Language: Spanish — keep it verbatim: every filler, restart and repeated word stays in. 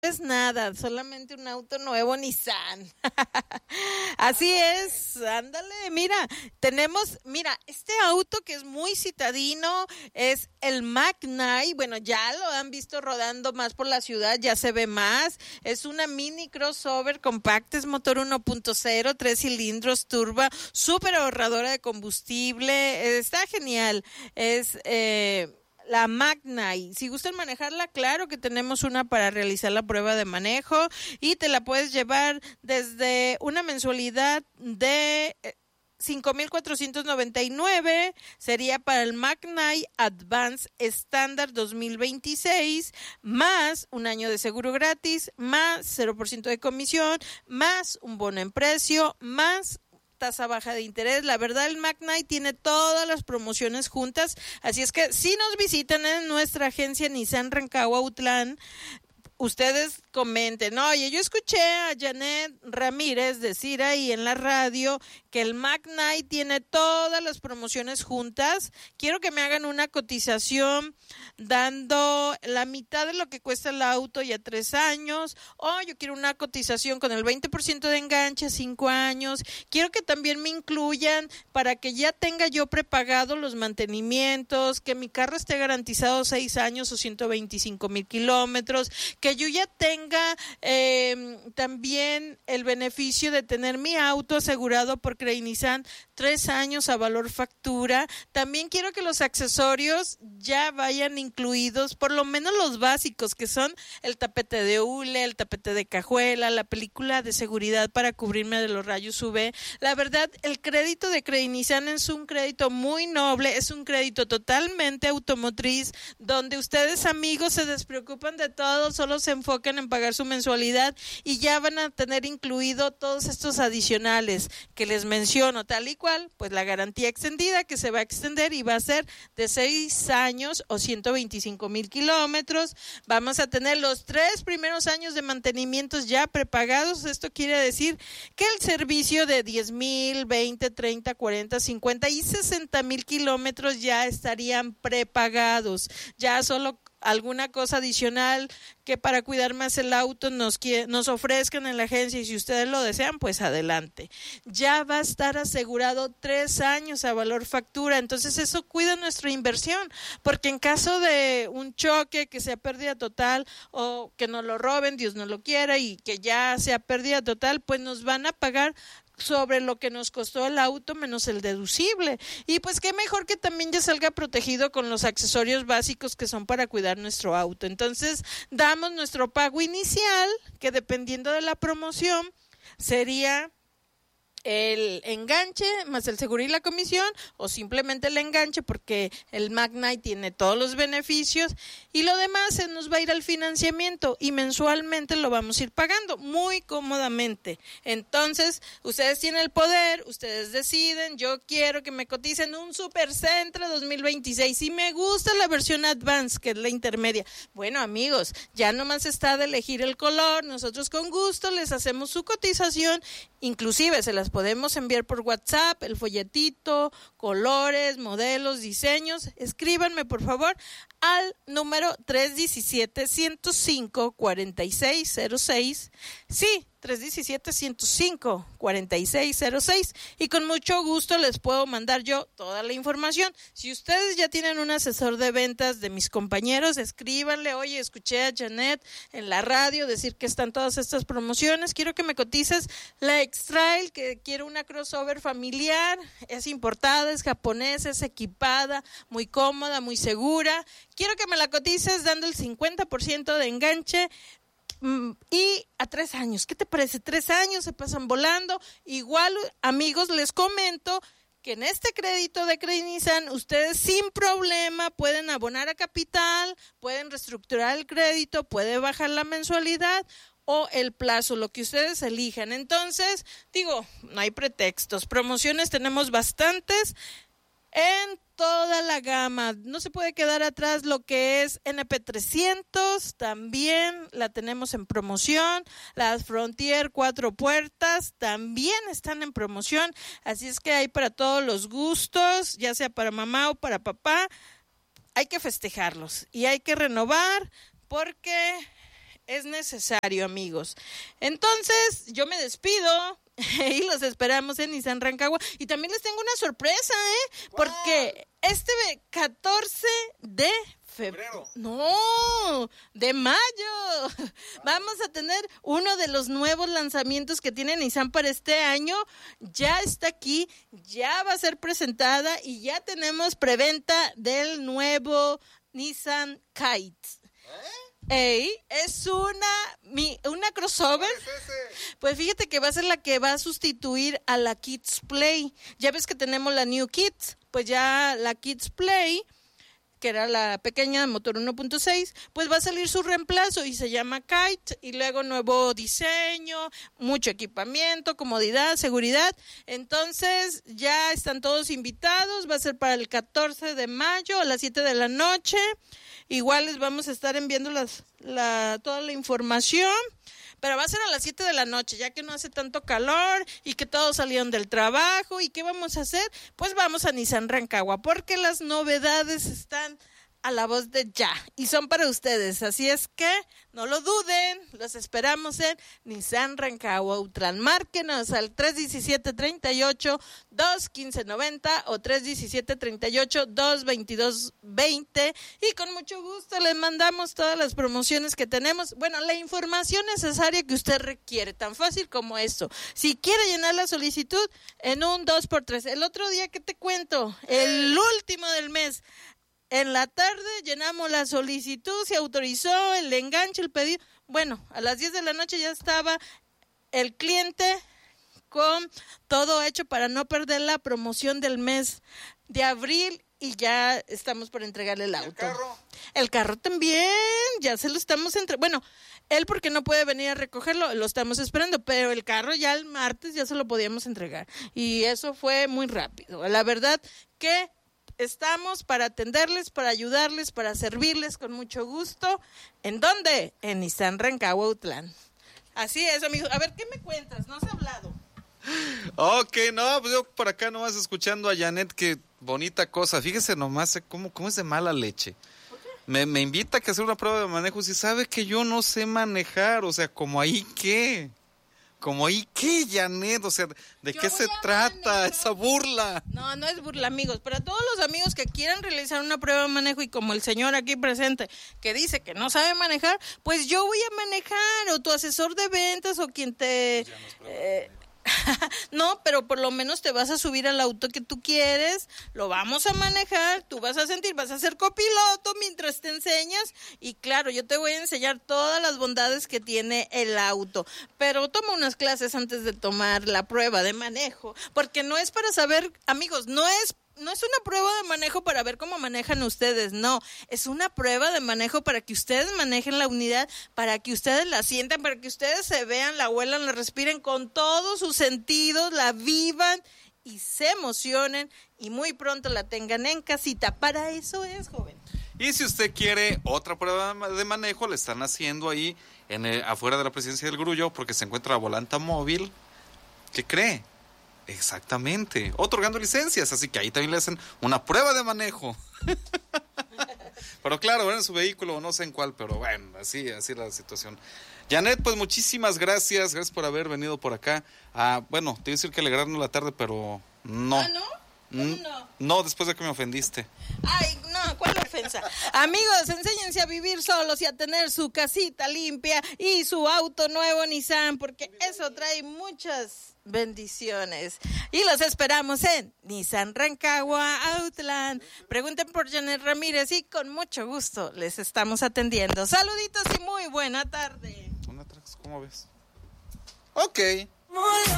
pagues nada, solamente un auto nuevo Nissan. Así es, ándale, mira, tenemos, mira, este auto que es muy citadino es el Magnite. Bueno, ya lo han visto rodando más por la ciudad, ya se ve más. Es una mini crossover compacta, es motor uno punto cero, tres cilindros, turbo, súper ahorradora de combustible, está genial. Es eh, la Magnite. Si gustan manejarla, claro que tenemos una para realizar la prueba de manejo y te la puedes llevar desde una mensualidad de cinco mil cuatrocientos noventa y nueve, sería para el Magnite Advance Standard dos mil veintiséis, más un año de seguro gratis, más cero por ciento de comisión, más un bono en precio, más tasa baja de interés. La verdad, el Magnite tiene todas las promociones juntas, así es que si nos visitan en nuestra agencia Nissan Rancagua Autlán, ustedes comenten, oye, yo escuché a Janet Ramírez decir ahí en la radio que el Magnite tiene todas las promociones juntas. Quiero que me hagan una cotización dando la mitad de lo que cuesta el auto y a tres años. O yo quiero una cotización con el veinte por ciento de enganche a cinco años. Quiero que también me incluyan para que ya tenga yo prepagado los mantenimientos, que mi carro esté garantizado seis años o ciento veinticinco mil kilómetros, que yo ya tenga eh, también el beneficio de tener mi auto asegurado por Credit Nissan tres años a valor factura. También quiero que los accesorios ya vayan incluidos, por lo menos los básicos, que son el tapete de hule, el tapete de cajuela, la película de seguridad para cubrirme de los rayos U V. La verdad, el crédito de Credit Nissan es un crédito muy noble, es un crédito totalmente automotriz, donde ustedes, amigos, se despreocupan de todo, solo se enfocan en pagar su mensualidad y ya van a tener incluido todos estos adicionales que les menciono, tal y cual, pues la garantía extendida que se va a extender y va a ser de seis años o ciento veinticinco mil kilómetros. Vamos a tener los tres primeros años de mantenimientos ya prepagados. Esto quiere decir que el servicio de diez mil, veinte, treinta, cuarenta, cincuenta y sesenta mil kilómetros ya estarían prepagados. Ya solo alguna cosa adicional que para cuidar más el auto nos, nos ofrezcan en la agencia, y si ustedes lo desean, pues adelante. Ya va a estar asegurado tres años a valor factura, entonces eso cuida nuestra inversión, porque en caso de un choque, que sea pérdida total o que nos lo roben, Dios no lo quiera, y que ya sea pérdida total, pues nos van a pagar sobre lo que nos costó el auto menos el deducible. Y pues qué mejor que también ya salga protegido con los accesorios básicos que son para cuidar nuestro auto. Entonces damos nuestro pago inicial, que dependiendo de la promoción sería el enganche más el seguro y la comisión, o simplemente el enganche porque el Magnite tiene todos los beneficios, y lo demás se nos va a ir al financiamiento y mensualmente lo vamos a ir pagando muy cómodamente. Entonces ustedes tienen el poder, ustedes deciden. Yo quiero que me coticen un Super Sentra dos mil veintiséis y me gusta la versión Advance, que es la intermedia. Bueno, amigos, ya nomás está de elegir el color. Nosotros con gusto les hacemos su cotización, inclusive se las podemos enviar por WhatsApp, el folletito, colores, modelos, diseños. Escríbanme por favor al número tres uno siete, uno cero cinco, cuatro seis cero seis. Sí, tres uno siete, uno cero cinco, cuatro seis cero seis, y con mucho gusto les puedo mandar yo toda la información. Si ustedes ya tienen un asesor de ventas de mis compañeros, escríbanle: oye, escuché a Janet en la radio decir que están todas estas promociones, quiero que me cotices la X-Trail, que quiero una crossover familiar, es importada, es japonesa, es equipada, muy cómoda, muy segura. Quiero que me la cotices dando el cincuenta por ciento de enganche y a tres años. ¿Qué te parece? Tres años se pasan volando. Igual, amigos, les comento que en este crédito de Credit Nissan ustedes sin problema pueden abonar a capital, pueden reestructurar el crédito, puede bajar la mensualidad o el plazo, lo que ustedes elijan. Entonces, digo, no hay pretextos. Promociones tenemos bastantes en toda la gama. No se puede quedar atrás lo que es N P trescientos, también la tenemos en promoción. Las Frontier cuatro puertas también están en promoción, así es que hay para todos los gustos, ya sea para mamá o para papá. Hay que festejarlos y hay que renovar, porque es necesario, amigos. Entonces, yo me despido y los esperamos en Nissan Rancagua. Y también les tengo una sorpresa, ¿eh? Porque este catorce de febrero, no, de mayo, vamos a tener uno de los nuevos lanzamientos que tiene Nissan para este año. Ya está aquí, ya va a ser presentada y ya tenemos preventa del nuevo Nissan Kite. Ey, es una mi, una crossover. ¿Cuál es ese? Pues fíjate que va a ser la que va a sustituir a la Kids Play. Ya ves que tenemos la New Kids, pues ya la Kids Play, que era la pequeña de motor uno punto seis, pues va a salir su reemplazo y se llama Kite, y luego nuevo diseño, mucho equipamiento, comodidad, seguridad. Entonces ya están todos invitados, va a ser para el catorce de mayo a las siete de la noche. Igual les vamos a estar enviando las, la, toda la información, pero va a ser a las siete de la noche, ya que no hace tanto calor y que todos salieron del trabajo. ¿Y qué vamos a hacer? Pues vamos a Nissan Rancagua, porque las novedades están a la voz de ya y son para ustedes. Así es que no lo duden, los esperamos en Nissan Rancagua Autlán. Márquenos al tres diecisiete, treinta y ocho, dos quince noventa o tres diecisiete, treinta y ocho, dos veintidós veinte, y con mucho gusto les mandamos todas las promociones que tenemos. Bueno, la información necesaria que usted requiere, tan fácil como esto. Si quiere llenar la solicitud en un dos por tres. El otro día, ¿qué te cuento? El último del mes, en la tarde llenamos la solicitud, se autorizó el enganche, el pedido. Bueno, a las diez de la noche ya estaba el cliente con todo hecho para no perder la promoción del mes de abril, y ya estamos por entregarle el auto. ¿El carro? El carro también, ya se lo estamos entregando. Bueno, él porque no puede venir a recogerlo, lo estamos esperando, pero el carro ya el martes ya se lo podíamos entregar. Y eso fue muy rápido. La verdad que estamos para atenderles, para ayudarles, para servirles con mucho gusto. ¿En dónde? En Nissan Rancagua Autlán. Así es, amigos. A ver, ¿qué me cuentas? No has hablado. Ok, no, pues yo por acá nomás escuchando a Janet, que bonita cosa. Fíjese nomás cómo, cómo es de mala leche. ¿Por qué? Me, me invita a que hacer una prueba de manejo. Si sabe que yo no sé manejar, o sea, como ahí qué. Como ahí qué, Janet, o sea, ¿de Yo qué se trata manejar. esa burla? No, no es burla, amigos. Para todos los amigos que quieran realizar una prueba de manejo, y como el señor aquí presente que dice que no sabe manejar, pues yo voy a manejar, o tu asesor de ventas, o quien te... Eh, no, pero por lo menos te vas a subir al auto que tú quieres, lo vamos a manejar, tú vas a sentir, vas a ser copiloto mientras te enseñas, y claro, yo te voy a enseñar todas las bondades que tiene el auto, pero toma unas clases antes de tomar la prueba de manejo, porque no es para saber, amigos, no es No es una prueba de manejo para ver cómo manejan ustedes, no. Es una prueba de manejo para que ustedes manejen la unidad, para que ustedes la sientan, para que ustedes se vean, la huelan, la respiren con todos sus sentidos, la vivan y se emocionen, y muy pronto la tengan en casita. Para eso es, joven. Y si usted quiere otra prueba de manejo, le están haciendo ahí en el, afuera de la Presidencia del Grullo, porque se encuentra la volanta móvil. ¿Qué cree? Exactamente, otorgando licencias, así que ahí también le hacen una prueba de manejo. Pero claro, en su vehículo, no sé en cuál, pero bueno, así, así la situación. Janet, pues muchísimas gracias, gracias por haber venido por acá. Ah, bueno, te iba a decir que alegrarnos la tarde, pero no. ¿Ah, no? ¿Cómo no? No, después de que me ofendiste. Ay, no, ¿cuál ofensa? Amigos, enséñense a vivir solos y a tener su casita limpia y su auto nuevo Nissan, porque eso trae muchas bendiciones. Y los esperamos en Nissan Rancagua Autlán. Pregunten por Janet Ramírez y con mucho gusto les estamos atendiendo. Saluditos y muy buena tarde. ¿Cómo ves? Ok.